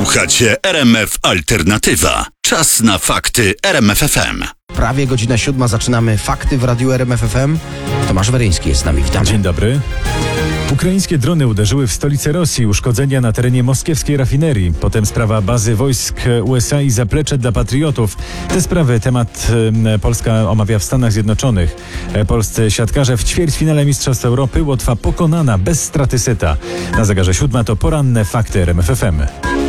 Słuchacie RMF Alternatywa. Czas na fakty RMF FM. Prawie godzina 7. Zaczynamy fakty w radiu RMF FM. Tomasz Weryński jest z nami. Witamy. Dzień dobry. Ukraińskie drony uderzyły w stolicę Rosji, uszkodzenia na terenie moskiewskiej rafinerii. Potem sprawa bazy wojsk USA i zaplecze dla patriotów. Te sprawy temat Polska omawia w Stanach Zjednoczonych. Polscy siatkarze w ćwierćfinale Mistrzostw Europy. Łotwa pokonana bez straty seta. Na zegarze 7 to poranne fakty RMF FM.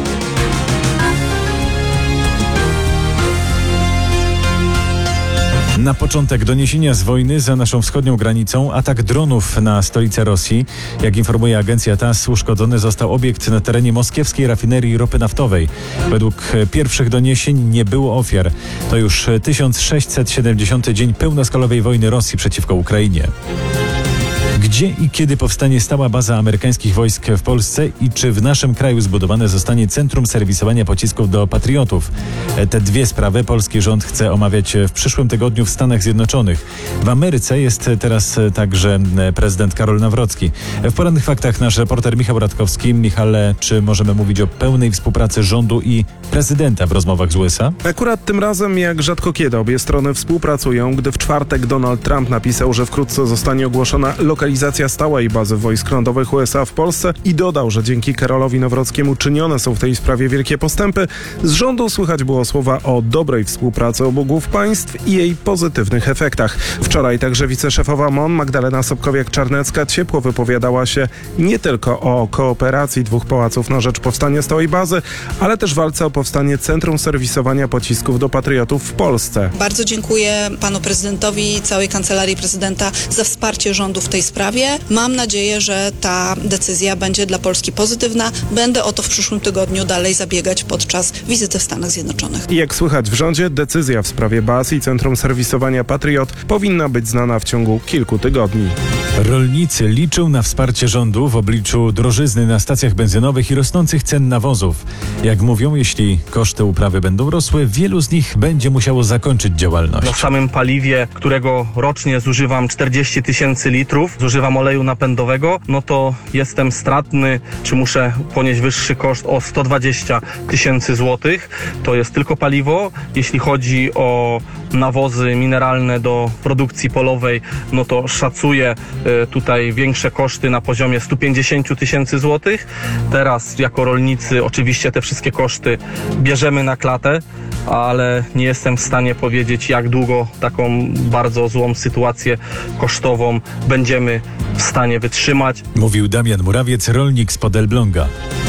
Na początek doniesienia z wojny za naszą wschodnią granicą. Atak dronów na stolicę Rosji. Jak informuje agencja TASS, uszkodzony został obiekt na terenie moskiewskiej rafinerii ropy naftowej. Według pierwszych doniesień nie było ofiar. To już 1670 dzień pełnoskalowej wojny Rosji przeciwko Ukrainie. Gdzie i kiedy powstanie stała baza amerykańskich wojsk w Polsce i czy w naszym kraju zbudowane zostanie centrum serwisowania pocisków do patriotów? Te dwie sprawy polski rząd chce omawiać w przyszłym tygodniu w Stanach Zjednoczonych. W Ameryce jest teraz także prezydent Karol Nawrocki. W porannych faktach nasz reporter Michał Radkowski. Michale, czy możemy mówić o pełnej współpracy rządu i prezydenta w rozmowach z USA? Akurat tym razem, jak rzadko kiedy, obie strony współpracują, gdy w czwartek Donald Trump napisał, że wkrótce zostanie ogłoszona lokalizacja stałej bazy wojsk lądowych USA w Polsce i dodał, że dzięki Karolowi Nawrockiemu czynione są w tej sprawie wielkie postępy. Z rządu słychać było słowa o dobrej współpracy obu głów państw i jej pozytywnych efektach. Wczoraj także wiceszefowa MON Magdalena Sobkowiak-Czarnecka ciepło wypowiadała się nie tylko o kooperacji dwóch pałaców na rzecz powstania stałej bazy, ale też walce o powstanie Centrum Serwisowania Pocisków do Patriotów w Polsce. Bardzo dziękuję panu prezydentowi i całej Kancelarii Prezydenta za wsparcie rządu w tej sprawie. Mam nadzieję, że ta decyzja będzie dla Polski pozytywna. Będę o to w przyszłym tygodniu dalej zabiegać podczas wizyty w Stanach Zjednoczonych. I jak słychać w rządzie, decyzja w sprawie baz i Centrum Serwisowania Patriot powinna być znana w ciągu kilku tygodni. Rolnicy liczą na wsparcie rządu w obliczu drożyzny na stacjach benzynowych i rosnących cen nawozów. Jak mówią, jeśli koszty uprawy będą rosły, wielu z nich będzie musiało zakończyć działalność. W samym paliwie, którego rocznie zużywam 40 000 litrów, zużywam oleju napędowego, no to jestem stratny, czy muszę ponieść wyższy koszt o 120 000 złotych. To jest tylko paliwo. Jeśli chodzi o nawozy mineralne do produkcji polowej, no to szacuję tutaj większe koszty na poziomie 150 000 złotych. Teraz jako rolnicy oczywiście te wszystkie koszty bierzemy na klatę, ale nie jestem w stanie powiedzieć, jak długo taką bardzo złą sytuację kosztową będziemy w stanie wytrzymać. Mówił Damian Murawiec, rolnik spod Elbląga.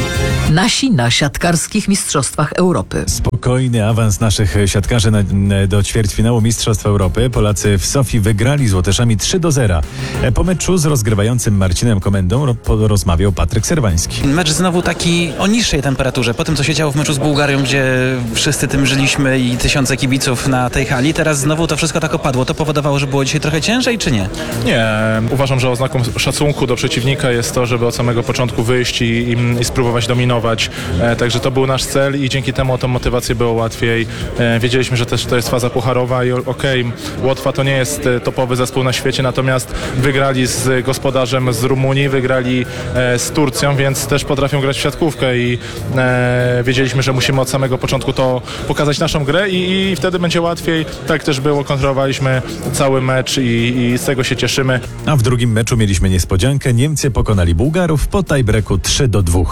Nasi na siatkarskich mistrzostwach Europy. Spokojny awans naszych siatkarzy do ćwierćfinału Mistrzostw Europy. Polacy w Sofii wygrali z Łotyszami 3-0. Po meczu z rozgrywającym Marcinem Komendą rozmawiał Patryk Serwański. Mecz znowu taki o niższej temperaturze. Po tym, co się działo w meczu z Bułgarią, gdzie wszyscy tym żyliśmy i tysiące kibiców na tej hali, teraz znowu to wszystko tak opadło. To powodowało, że było dzisiaj trochę ciężej, czy nie? Nie. Uważam, że oznaką szacunku do przeciwnika jest to, żeby od samego początku wyjść i spróbować dominować. Także to był nasz cel i dzięki temu o tą motywację było łatwiej. Wiedzieliśmy, że też to jest faza pucharowa i Łotwa to nie jest topowy zespół na świecie, natomiast wygrali z gospodarzem z Rumunii, wygrali z Turcją, więc też potrafią grać w siatkówkę i wiedzieliśmy, że musimy od samego początku to pokazać naszą grę i wtedy będzie łatwiej. Tak też było, kontrolowaliśmy cały mecz i z tego się cieszymy. A w drugim meczu mieliśmy niespodziankę. Niemcy pokonali Bułgarów po tie-breaku 3-2.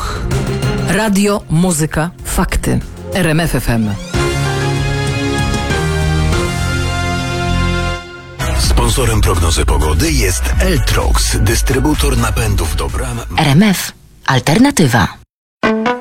Radio, muzyka, fakty. RMF FM. Sponsorem prognozy pogody jest Eltrox, dystrybutor napędów do bram. RMF Alternatywa.